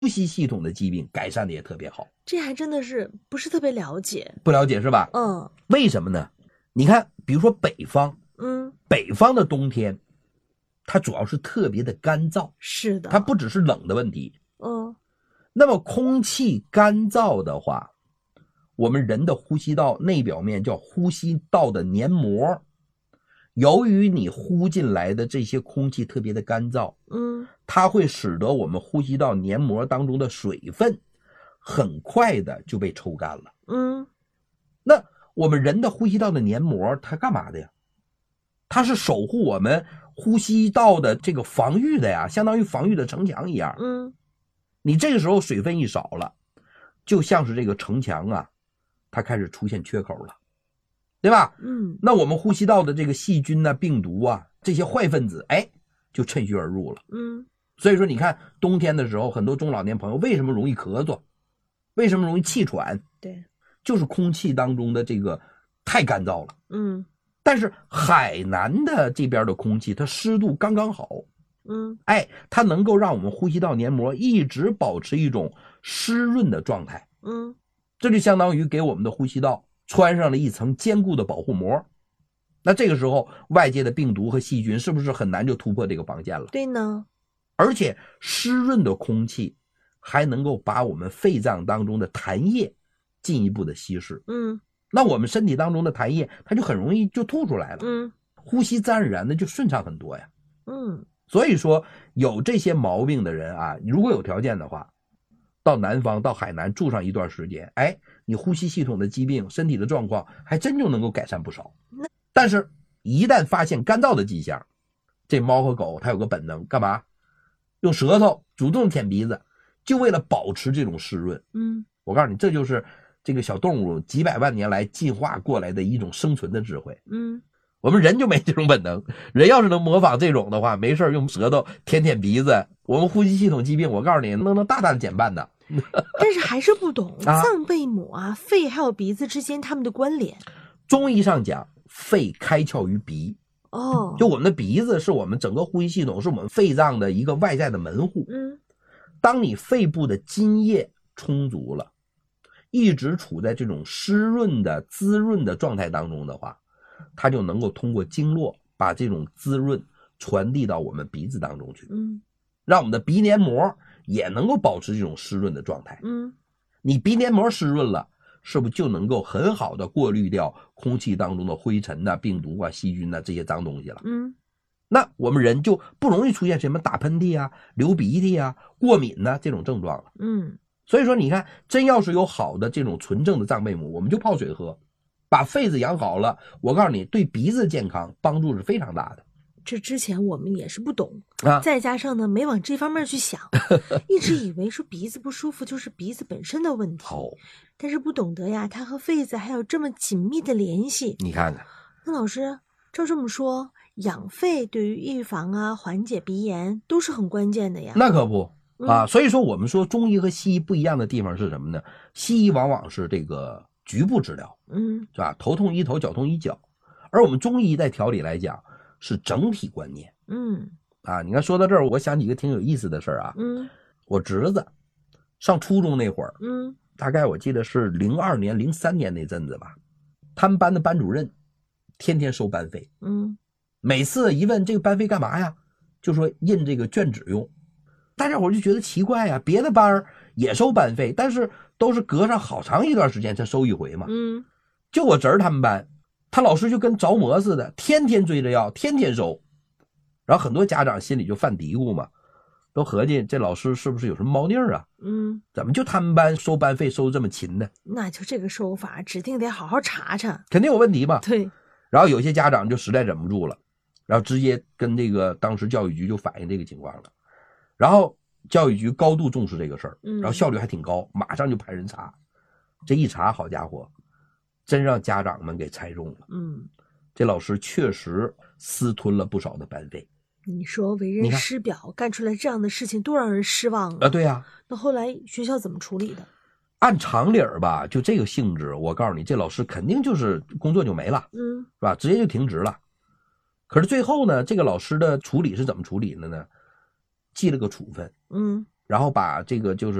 呼吸系统的疾病改善的也特别好。 这还真的是不是特别了解。 不了解是吧？为什么呢？你看，比如说北方，北方的冬天，它主要是特别的干燥， 是的， 它不只是冷的问题。那么空气干燥的话，我们人的呼吸道内表面叫呼吸道的黏膜，由于你呼进来的这些空气特别的干燥，它会使得我们呼吸道黏膜当中的水分很快的就被抽干了。那我们人的呼吸道的黏膜它干嘛的呀？它是守护我们呼吸道的这个防御的呀，相当于防御的城墙一样。你这个时候水分一少了，就像是这个城墙啊，它开始出现缺口了，对吧？那我们呼吸道的这个细菌啊、病毒啊，这些坏分子，就趁虚而入了。所以说你看冬天的时候，很多中老年朋友为什么容易咳嗽，为什么容易气喘？ 对， 就是空气当中的这个太干燥了。但是海南的这边的空气它湿度刚刚好。它能够让我们呼吸道黏膜一直保持一种湿润的状态。这就相当于给我们的呼吸道穿上了一层坚固的保护膜。那这个时候外界的病毒和细菌是不是很难就突破这个防线了？ 对呢。 而且湿润的空气还能够把我们肺脏当中的痰液进一步的稀释。那我们身体当中的痰液它就很容易就吐出来了。呼吸自然而然的就顺畅很多呀。所以说有这些毛病的人啊，如果有条件的话，到南方到海南住上一段时间，你呼吸系统的疾病身体的状况还真就能够改善不少。但是一旦发现干燥的迹象，这猫和狗它有个本能，干嘛？用舌头主动舔鼻子，就为了保持这种湿润。我告诉你，这就是这个小动物几百万年来进化过来的一种生存的智慧。我们人就没这种本能，人要是能模仿这种的话，没事用舌头舔舔鼻子，我们呼吸系统疾病我告诉你能大大的减半的。 但是还是不懂脏背母啊、肺还有鼻子之间它们的关联。 中医上讲，肺开窍于鼻。就我们的鼻子是我们整个呼吸系统，是我们肺脏的一个外在的门户。当你肺部的津液充足了，一直处在这种湿润的滋润的状态当中的话，它就能够通过经络把这种滋润传递到我们鼻子当中去。让我们的鼻黏膜也能够保持这种湿润的状态。你鼻黏膜湿润了，是不是就能够很好的过滤掉空气当中的灰尘啊、病毒啊、细菌啊这些脏东西了？那我们人就不容易出现什么打喷嚏啊、流鼻涕啊、过敏啊这种症状了。所以说你看，真要是有好的这种纯正的脏背母，我们就泡水喝，把肺子养好了，我告诉你，对鼻子健康帮助是非常大的。 这之前我们也是不懂再加上呢没往这方面去想，一直以为说鼻子不舒服就是鼻子本身的问题。但是不懂得呀，它和肺子还有这么紧密的联系。 你看看， 那老师照这么说，养肺对于预防啊、缓解鼻炎都是很关键的呀。 那可不所以说我们说中医和西医不一样的地方是什么呢？西医往往是这个局部治疗，是吧？头痛医头，脚痛医脚，而我们中医在调理来讲是整体观念。你看说到这儿，我想起一个挺有意思的事儿啊。我侄子上初中那会儿，大概我记得是02年、03年那阵子吧，他们班的班主任天天收班费。每次一问这个班费干嘛呀，就说印这个卷纸用。大家伙就觉得奇怪呀，别的班也收班费，但是都是隔上好长一段时间才收一回嘛。就我侄儿他们班，他老师就跟着魔似的，天天追着要，天天收。然后很多家长心里就犯嘀咕嘛，都合计这老师是不是有什么猫腻啊？怎么就他们班收班费收这么勤呢？ 那就这个收法指定得好好查查， 肯定有问题嘛。 对。 然后有些家长就实在忍不住了，然后直接跟这个当时教育局就反映这个情况了。然后教育局高度重视这个事儿，然后效率还挺高，马上就派人查。这一查，好家伙，真让家长们给猜中了。这老师确实私吞了不少的班费。 你说为人师表，干出来这样的事情多让人失望啊！ 对呀。 那后来学校怎么处理的？ 按常理吧，就这个性质，我告诉你，这老师肯定就是工作就没了，是吧？直接就停职了。可是最后呢，这个老师的处理是怎么处理的呢？记了个处分， 然后把这个就是